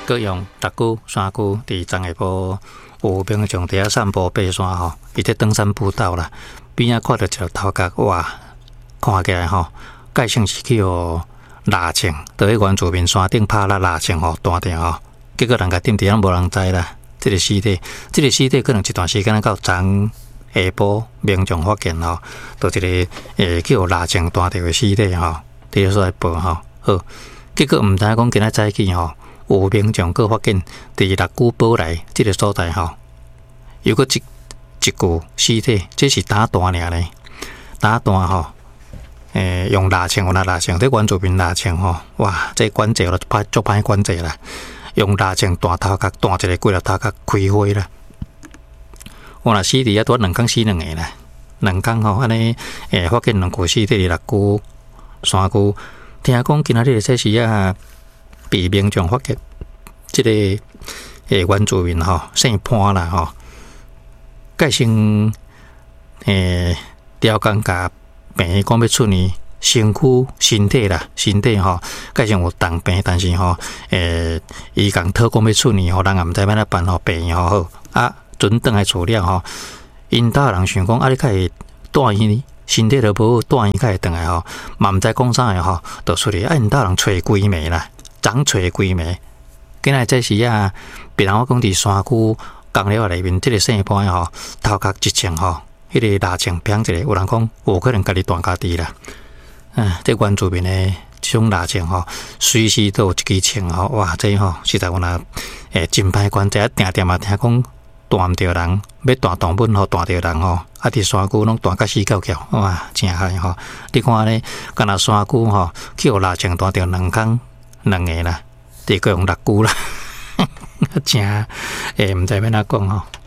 佮用6句、3句伫昨下晡有民众伫遐散步爬山吼，伊伫登山步道啦，边仔看到一个头壳，哇，看起来吼，介像是去蜡像，伫迄原住民山顶拍蜡像吼，断掉吼，结果人家点伫遐无人知啦。这个尸体可能一段时间到昨下晡民众发现吼，就一个叫蜡像断掉的尸体吼，伫遐所在报吼，好，结果毋知讲今仔早起吼。有民众佫发现，伫6股堡内即个所在吼，有个一具尸体，这是打断尔咧，打断吼，用蜡像，这原住民蜡像吼，哇，这关节啦，足歹关节啦，用蜡像断头壳，断一个几粒头壳开花啦。我若死伫遐，拄2工死2个啦，2工吼，安尼发现2具尸体伫6股、3股，听讲今仔日这时啊。被民众发现，这个原住民吼姓潘啦吼，介像雕工甲病讲要出院，身体吼，介像有重病，但是吼伊讲讨讲要出院吼，人也毋知要怎办吼，病吼好啊，准转来厝了吼，因兜人想讲啊，你较会带伊身体都无好，带伊较会转来吼，嘛毋知讲啥个吼，就出去啊，因兜人找规暝啦。长找规暝，今仔这时啊，别人我讲伫山区工寮内面，这个姓潘吼，头壳一穿吼，迄个蜡像扁一个，有人讲有可能家己断家己啦。这原住民的这种蜡像吼，随时都有一支枪吼，哇，这吼实在有若真歹关节，定定嘛听讲断毋着人，要断动物吼，断着人吼，啊伫山区拢断甲死翘翘，哇，真害吼！你看咧，敢若山区吼，去互蜡像断着2工。2个啦，第个用6句啦，真毋知要哪讲吼。